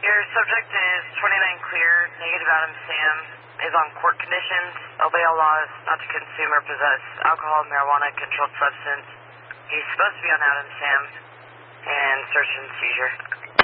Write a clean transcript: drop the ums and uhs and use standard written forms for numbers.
Your subject is 29 clear, negative Adam Sam, is on court conditions, obey all laws, not to consume or possess alcohol, marijuana, controlled substance. He's supposed to be on Adam Sam, and search and seizure.